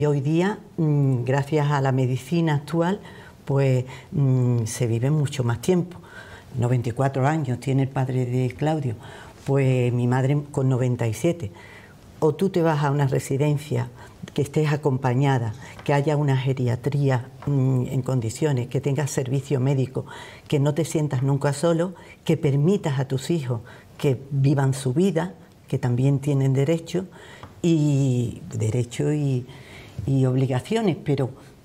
Y hoy día, gracias a la medicina actual, pues se vive mucho más tiempo. 94 años tiene el padre de Claudio, pues mi madre con 97. O tú te vas a una residencia, que estés acompañada, que haya una geriatría en condiciones, que tengas servicio médico, que no te sientas nunca solo, que permitas a tus hijos que vivan su vida, que también tienen derecho y obligaciones, pero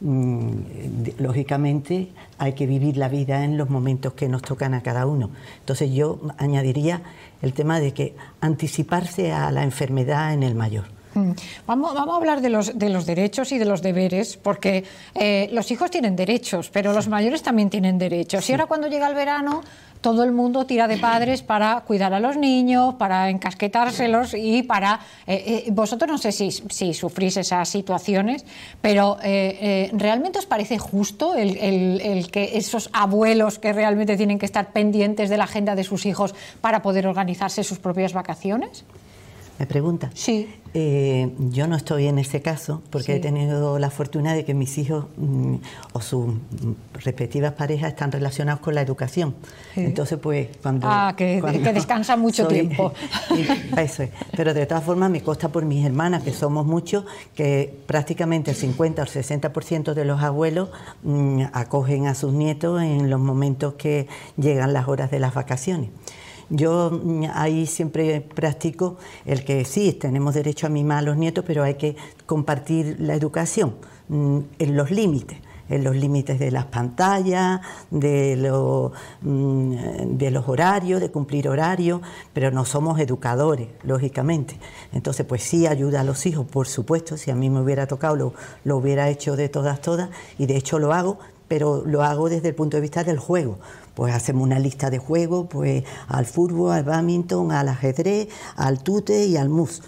lógicamente hay que vivir la vida en los momentos que nos tocan a cada uno. Entonces yo añadiría el tema de que anticiparse a la enfermedad en el mayor. Vamos a hablar de los derechos y de los deberes, porque los hijos tienen derechos, pero los mayores también tienen derechos. Sí. Y ahora cuando llega el verano, todo el mundo tira de padres para cuidar a los niños, para encasquetárselos y para... vosotros no sé si sufrís esas situaciones, pero ¿realmente os parece justo el que esos abuelos que realmente tienen que estar pendientes de la agenda de sus hijos para poder organizarse sus propias vacaciones? ¿Me pregunta? Sí. Yo no estoy en ese caso porque he tenido la fortuna de que mis hijos o sus respectivas parejas están relacionados con la educación. Sí. Entonces, pues, cuando que descansa mucho tiempo. Eso es. Pero de todas formas me consta por mis hermanas, que somos muchos, que prácticamente el 50 o el 60% de los abuelos acogen a sus nietos en los momentos que llegan las horas de las vacaciones. Yo ahí siempre practico el que sí, tenemos derecho a mimar a los nietos, pero hay que compartir la educación en los límites de las pantallas, de los horarios, de cumplir horarios, pero no somos educadores, lógicamente. Entonces, pues sí ayuda a los hijos, por supuesto, si a mí me hubiera tocado lo hubiera hecho de todas, y de hecho lo hago, pero lo hago desde el punto de vista del juego. Pues hacemos una lista de juegos, pues al fútbol, al bádminton, al ajedrez, al tute y al mus.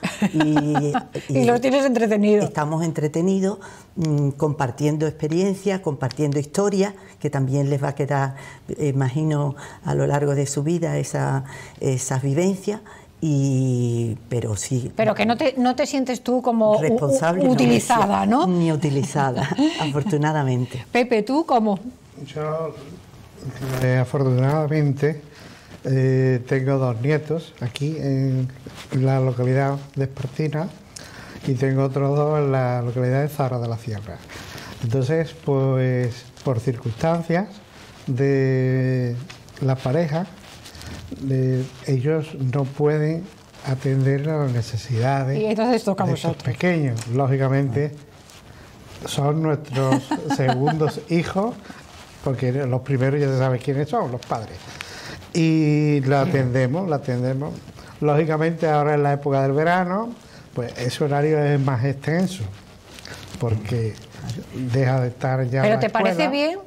Y los tienes entretenidos. Estamos entretenidos, compartiendo experiencias, compartiendo historias, que también les va a quedar, imagino, a lo largo de su vida esas vivencias. Pero sí. Pero que no te sientes tú como responsable, utilizada, ¿no? Ni utilizada, afortunadamente. Pepe, ¿tú cómo? Yo, afortunadamente, tengo 2 nietos aquí en la localidad de Espartina y tengo otros 2 en la localidad de Zahara de la Sierra. Entonces, pues, por circunstancias de la pareja, ellos no pueden atender a las necesidades. Y entonces toca a vosotros. Pequeños, lógicamente, son nuestros segundos hijos, porque los primeros ya se sabe quiénes son, los padres. Y la atendemos. Lógicamente, ahora en la época del verano, pues ese horario es más extenso, porque deja de estar ya. ¿Pero te parece bien?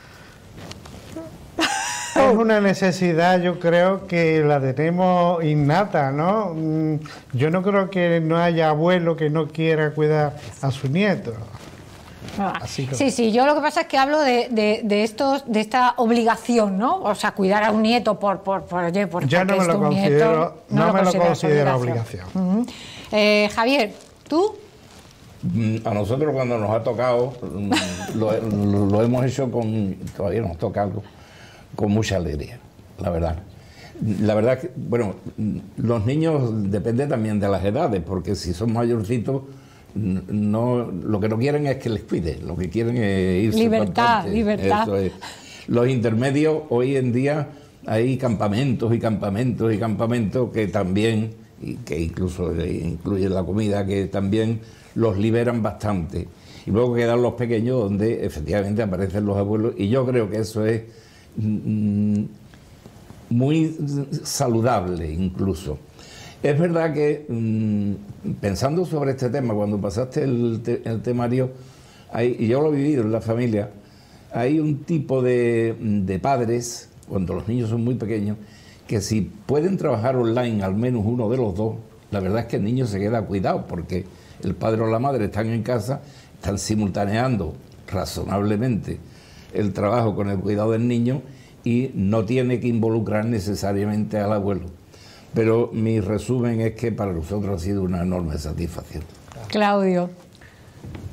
Es una necesidad, yo creo que la tenemos innata, ¿no? Yo no creo que no haya abuelo que no quiera cuidar a su nieto. Sí, yo lo que pasa es que hablo de esta obligación, ¿no? O sea, cuidar a un nieto por yo no me lo considero, no me lo considero obligación. Javier, ¿tú? A nosotros cuando nos ha tocado, lo hemos hecho todavía nos toca algo, con mucha alegría, la verdad. La verdad que, bueno, los niños depende también de las edades, porque si son mayorcitos, lo que no quieren es que les cuide, lo que quieren es irse. Libertad. Eso es. Los intermedios, hoy en día hay campamentos que también, y que incluso incluyen la comida, que también los liberan bastante. Y luego quedan los pequeños, donde efectivamente aparecen los abuelos, y yo creo que eso es muy saludable incluso. Es verdad que pensando sobre este tema, cuando pasaste el temario, y yo lo he vivido en la familia, hay un tipo de padres, cuando los niños son muy pequeños, que si pueden trabajar online al menos uno de los dos, la verdad es que el niño se queda cuidado, porque el padre o la madre están en casa, están simultaneando razonablemente el trabajo con el cuidado del niño y no tiene que involucrar necesariamente al abuelo. Pero mi resumen es que para nosotros ha sido una enorme satisfacción. Claudio.